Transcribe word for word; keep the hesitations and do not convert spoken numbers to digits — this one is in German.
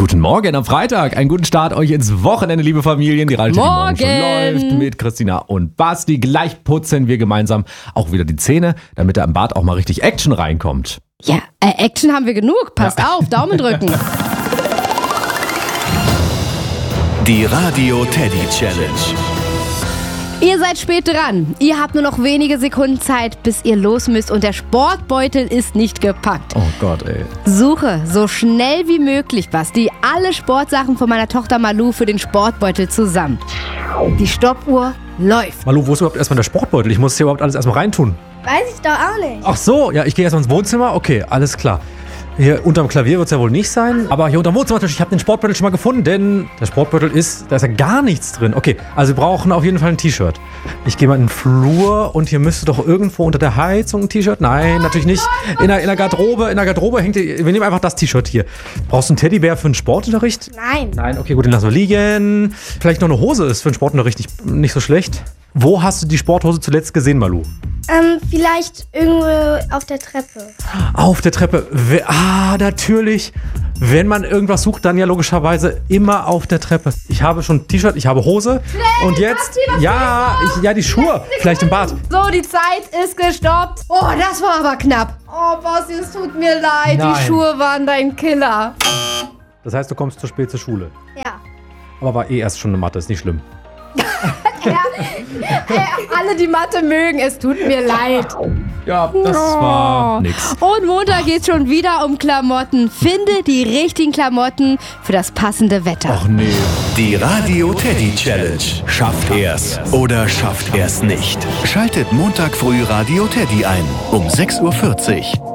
Guten Morgen am Freitag. Einen guten Start euch ins Wochenende, liebe Familien. Die Radio Morgen schon läuft mit Christina und Basti. Gleich putzen wir gemeinsam auch wieder die Zähne, damit da im Bad auch mal richtig Action reinkommt. Ja, äh, Action haben wir genug. Passt ja. auf, Daumen drücken. Die Radio Teddy Challenge. Ihr seid spät dran. Ihr habt nur noch wenige Sekunden Zeit, bis ihr los müsst und der Sportbeutel ist nicht gepackt. Oh Gott, ey. Suche so schnell wie möglich, Basti, alle Sportsachen von meiner Tochter Malu für den Sportbeutel zusammen. Die Stoppuhr läuft. Malu, wo ist überhaupt erstmal der Sportbeutel? Ich muss hier überhaupt alles erstmal reintun. Weiß ich doch auch nicht. Ach so, ja, ich gehe erstmal ins Wohnzimmer. Okay, alles klar. Hier unterm Klavier wird es ja wohl nicht sein, aber hier unterm Wohnzimmertisch, ich habe den Sportbeutel schon mal gefunden, denn der Sportbeutel ist, da ist ja gar nichts drin. Okay, also wir brauchen auf jeden Fall ein T-Shirt. Ich gehe mal in den Flur und hier müsste doch irgendwo unter der Heizung ein T-Shirt. Nein, natürlich nicht. In der, in der Garderobe, in der Garderobe hängt, wir nehmen einfach das T-Shirt hier. Brauchst du einen Teddybär für einen Sportunterricht? Nein. Nein, okay, gut, den lassen wir liegen. Vielleicht noch eine Hose ist für einen Sportunterricht nicht, nicht so schlecht. Wo hast du die Sporthose zuletzt gesehen, Malu? Ähm, vielleicht irgendwo auf der Treppe. Auf der Treppe. Ah, natürlich. Wenn man irgendwas sucht, dann ja logischerweise immer auf der Treppe. Ich habe schon ein T-Shirt, ich habe Hose. Schnell, und jetzt, Basti, was ja, ich, ja, die Schuhe. Vielleicht im Bad. So, die Zeit ist gestoppt. Oh, das war aber knapp. Oh, Basti, es tut mir leid. Nein. Die Schuhe waren dein Killer. Das heißt, du kommst zu spät zur Schule. Ja. Aber war eh erst schon eine Mathe, ist nicht schlimm. Ja, äh, alle, die Mathe mögen, es tut mir leid. Ja, das war nix. Und Montag geht's schon wieder um Klamotten. Finde die richtigen Klamotten für das passende Wetter. Ach nee. Die Radio Teddy Challenge. Schafft er's oder schafft er's nicht? Schaltet Montag früh Radio Teddy ein um sechs Uhr vierzig.